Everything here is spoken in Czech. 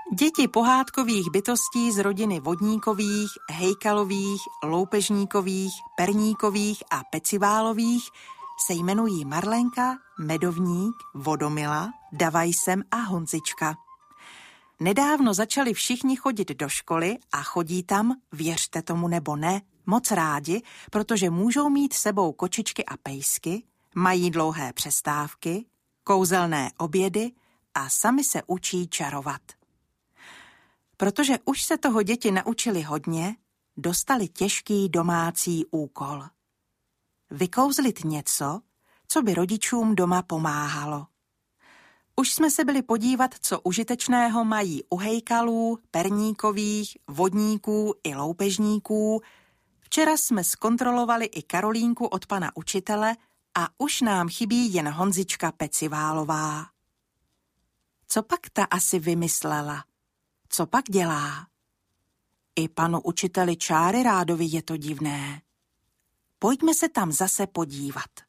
Děti pohádkových bytostí z rodiny vodníkových, hejkalových, loupežníkových, perníkových a peciválových se jmenují Marlenka, Medovník, Vodomila, Davajsem a Honzička. Nedávno začali všichni chodit do školy a chodí tam, věřte tomu nebo ne, moc rádi, protože můžou mít sebou kočičky a pejsky, mají dlouhé přestávky, kouzelné obědy a sami se učí čarovat. Protože už se toho děti naučili hodně, dostali těžký domácí úkol. Vykouzlit něco, co by rodičům doma pomáhalo. Už jsme se byli podívat, co užitečného mají u hejkalů, perníkových, vodníků i loupežníků. Včera jsme zkontrolovali i Karolínku od pana učitele a už nám chybí jen Honzička Peciválová. Co pak ta asi vymyslela? Co pak dělá? I panu učiteli Čáry Rádovi je to divné. Pojďme se tam zase podívat.